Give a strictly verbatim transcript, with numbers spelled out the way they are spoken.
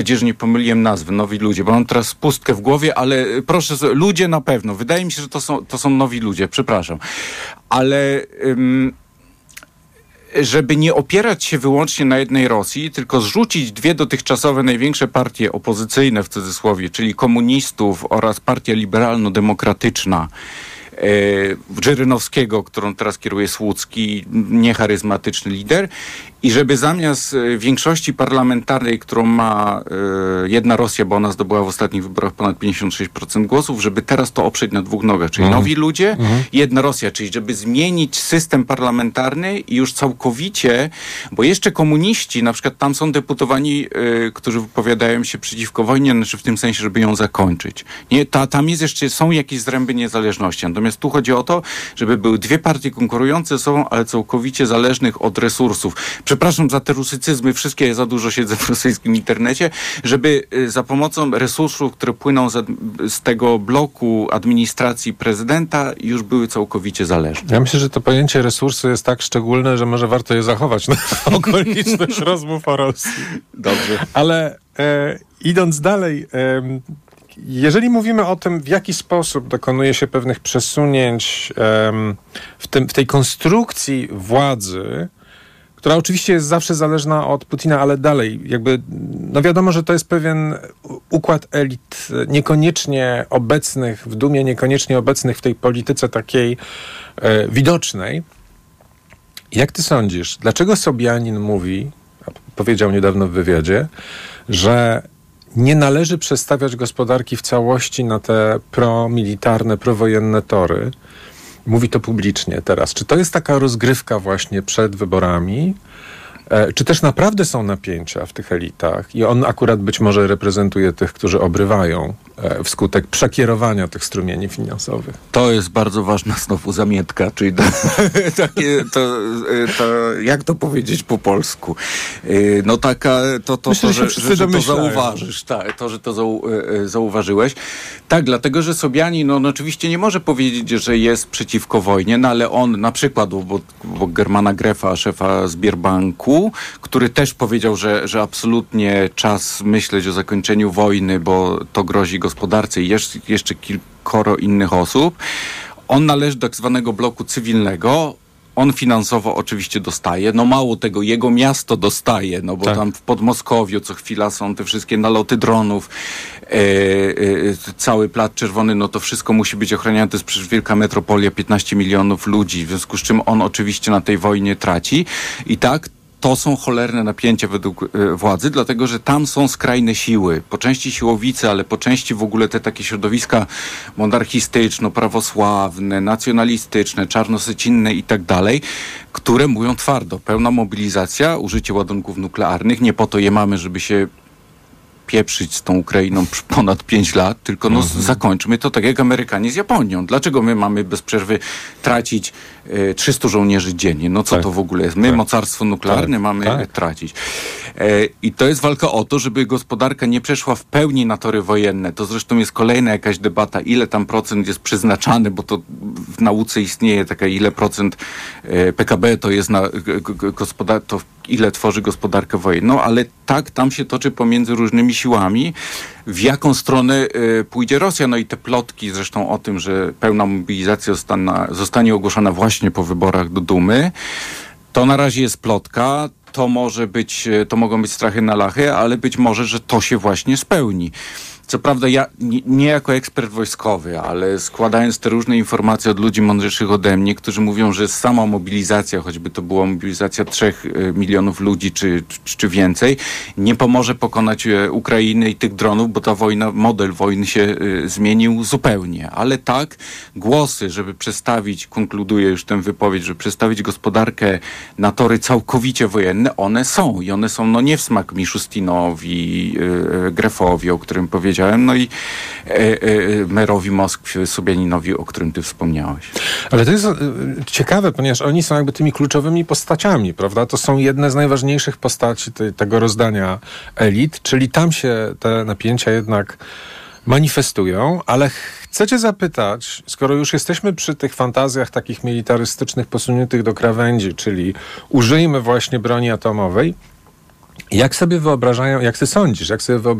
nadzieję, że nie pomyliłem nazwy, nowi ludzie, bo mam teraz pustkę w głowie, ale proszę, ludzie na pewno. Wydaje mi się, że to są, to są nowi ludzie, przepraszam. Ale ym, żeby nie opierać się wyłącznie na jednej Rosji, tylko zrzucić dwie dotychczasowe największe partie opozycyjne w cudzysłowie, czyli komunistów oraz partia liberalno-demokratyczna, Żyrynowskiego, którą teraz kieruje Słucki, niecharyzmatyczny lider, i żeby zamiast większości parlamentarnej, którą ma y, jedna Rosja, bo ona zdobyła w ostatnich wyborach ponad pięćdziesiąt sześć procent głosów, żeby teraz to oprzeć na dwóch nogach, czyli mhm. nowi ludzie mhm. i jedna Rosja, czyli żeby zmienić system parlamentarny i już całkowicie, bo jeszcze komuniści, na przykład tam są deputowani, y, którzy wypowiadają się przeciwko wojnie, znaczy w tym sensie, żeby ją zakończyć. Nie, ta, tam jest jeszcze, są jakieś zręby niezależności, natomiast tu chodzi o to, żeby były dwie partie konkurujące ze sobą, ale całkowicie zależnych od resursów. Przepraszam za te rusycyzmy, wszystkie, ja za dużo siedzę w rosyjskim internecie, żeby za pomocą resursów, które płyną z, z tego bloku administracji prezydenta, już były całkowicie zależne. Ja myślę, że to pojęcie resursu jest tak szczególne, że może warto je zachować na okoliczność rozmów o Rosji. Dobrze. Ale e, idąc dalej, e, jeżeli mówimy o tym, w jaki sposób dokonuje się pewnych przesunięć e, w, tym, w tej konstrukcji władzy, która oczywiście jest zawsze zależna od Putina, ale dalej, jakby, no wiadomo, że to jest pewien układ elit niekoniecznie obecnych w Dumie, niekoniecznie obecnych w tej polityce takiej e, widocznej. Jak ty sądzisz, dlaczego Sobjanin mówi, powiedział niedawno w wywiadzie, że nie należy przestawiać gospodarki w całości na te promilitarne, prowojenne tory? Mówi to publicznie teraz. Czy to jest taka rozgrywka właśnie przed wyborami? E, czy też naprawdę są napięcia w tych elitach i on akurat być może reprezentuje tych, którzy obrywają e, wskutek przekierowania tych strumieni finansowych? To jest bardzo ważna znowu zamietka, czyli to, takie, to, to, jak to powiedzieć po polsku? No taka, to, to, Myślę, to że, że, że, że to zauważysz, tak, to, że to zau, zauważyłeś. Tak, dlatego, że Sobjanin, no, on oczywiście nie może powiedzieć, że jest przeciwko wojnie, no ale on na przykład, bo, bo Germana Grefa, szefa Sberbanku, który też powiedział, że, że absolutnie czas myśleć o zakończeniu wojny, bo to grozi gospodarce i jeszcze, jeszcze kilkoro innych osób. On należy do tak zwanego bloku cywilnego. On finansowo oczywiście dostaje, no mało tego, jego miasto dostaje, no bo tak. Tam w Podmoskowiu co chwila są te wszystkie naloty dronów, e, e, cały Plac Czerwony, no to wszystko musi być ochronione, to jest przecież wielka metropolia, piętnaście milionów ludzi, w związku z czym on oczywiście na tej wojnie traci i tak, to są cholerne napięcia według y, władzy, dlatego że tam są skrajne siły. Po części siłowice, ale po części w ogóle te takie środowiska monarchistyczno-prawosławne, nacjonalistyczne, czarnosycinne i tak dalej, które mówią twardo. Pełna mobilizacja, użycie ładunków nuklearnych. Nie po to je mamy, żeby się pieprzyć z tą Ukrainą ponad pięć lat, tylko no mhm. zakończmy to tak jak Amerykanie z Japonią. Dlaczego my mamy bez przerwy tracić e, trzystu żołnierzy dziennie? No co tak. to w ogóle jest? My, tak. mocarstwo nuklearne, tak. mamy tak. tracić. E, I to jest walka o to, żeby gospodarka nie przeszła w pełni na tory wojenne. To zresztą jest kolejna jakaś debata, ile tam procent jest przyznaczany, bo to w nauce istnieje taka, ile procent e, P K B to jest na gospodarkę, ile tworzy gospodarkę wojenną, ale tak, tam się toczy pomiędzy różnymi siłami, w jaką stronę y, pójdzie Rosja. No i te plotki zresztą o tym, że pełna mobilizacja zostana, zostanie ogłoszona właśnie po wyborach do Dumy, to na razie jest plotka, to może być, to mogą być strachy na lachy, ale być może, że to się właśnie spełni. Co prawda ja nie, nie jako ekspert wojskowy, ale składając te różne informacje od ludzi mądrzejszych ode mnie, którzy mówią, że sama mobilizacja, choćby to była mobilizacja trzech milionów ludzi czy, czy, czy więcej, nie pomoże pokonać Ukrainy i tych dronów, bo ta wojna, model wojny się y, zmienił zupełnie. Ale tak, głosy, żeby przestawić, konkluduję już tę wypowiedź, żeby przestawić gospodarkę na tory całkowicie wojenne, one są. I one są no nie w smak Miszustinowi, y, Grefowi, o którym powiedziałem, no i e, e, merowi Moskwy, Sobjaninowi, o którym ty wspomniałeś. Ale to jest e, ciekawe, ponieważ oni są jakby tymi kluczowymi postaciami, prawda? To są jedne z najważniejszych postaci te, tego rozdania elit, czyli tam się te napięcia jednak manifestują, ale chcę cię zapytać, skoro już jesteśmy przy tych fantazjach takich militarystycznych posuniętych do krawędzi, czyli użyjmy właśnie broni atomowej, Jak sobie wyobrażają, jak ty sądzisz, jak sobie wyobrażają